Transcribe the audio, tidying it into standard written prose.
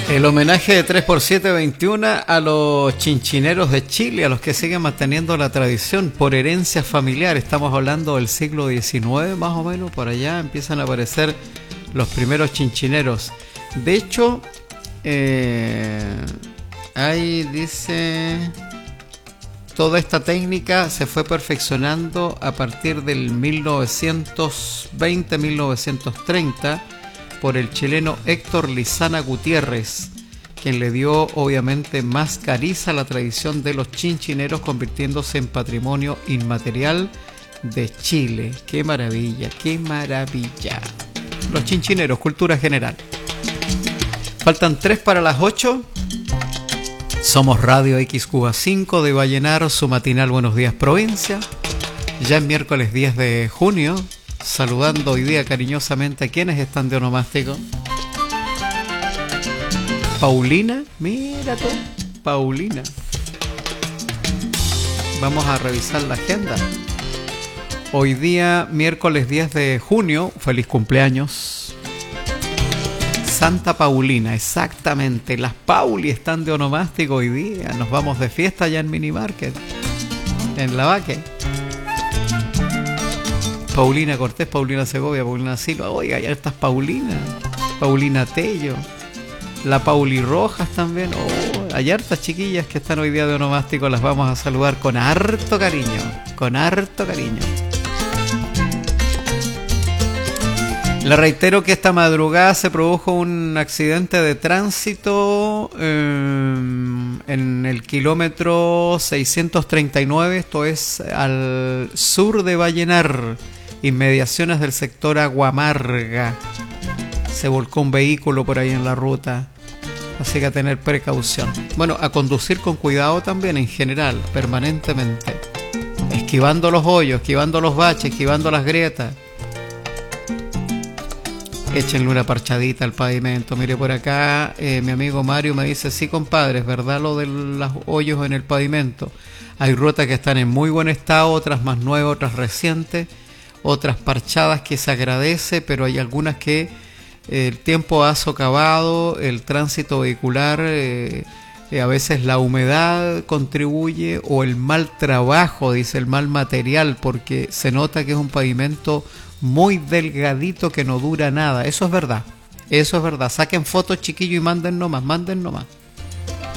El homenaje de 3x7-21 a los chinchineros de Chile, a los que siguen manteniendo la tradición por herencia familiar. Estamos hablando del siglo XIX más o menos, por allá empiezan a aparecer los primeros chinchineros. De hecho, ahí dice, toda esta técnica se fue perfeccionando a partir del 1920-1930 por el chileno Héctor Lizana Gutiérrez, quien le dio obviamente más cariz a la tradición de los chinchineros, convirtiéndose en patrimonio inmaterial de Chile. ¡Qué maravilla, qué maravilla! Los chinchineros, cultura general. Faltan 3 para las 8. Somos Radio X Cuba 5 de Vallenar, su matinal Buenos Días Provincia. Ya es miércoles 10 de junio. Saludando hoy día cariñosamente a quienes están de onomástico. Paulina, mira tú, Paulina. Vamos a revisar la agenda. Hoy día, miércoles 10 de junio, feliz cumpleaños. Santa Paulina, exactamente. Las Pauli están de onomástico hoy día. Nos vamos de fiesta allá en Minimarket, en Lavaque. Paulina Cortés, Paulina Segovia, Paulina Silva. Oiga, ya estas Paulinas. Paulina Tello. La Pauli Rojas también. Oh, hay hartas chiquillas que están hoy día de onomástico. Las vamos a saludar con harto cariño. Con harto cariño. Le reitero que esta madrugada se produjo un accidente de tránsito en el kilómetro 639. Esto es al sur de Vallenar, inmediaciones del sector Aguamarga. Se volcó un vehículo por ahí en la ruta, así que a tener precaución. Bueno, a conducir con cuidado también en general, permanentemente, esquivando los hoyos, esquivando los baches, esquivando las grietas. Échenle una parchadita al pavimento. Mire, por acá mi amigo Mario me dice, sí compadre, es verdad lo de los hoyos en el pavimento. Hay rutas que están en muy buen estado, otras más nuevas, otras recientes, otras parchadas que se agradece, pero hay algunas que el tiempo ha socavado, el tránsito vehicular, a veces la humedad contribuye, o el mal trabajo, dice, el mal material, porque se nota que es un pavimento muy delgadito que no dura nada. Eso es verdad, eso es verdad. Saquen fotos, chiquillos, y manden nomás, manden nomás.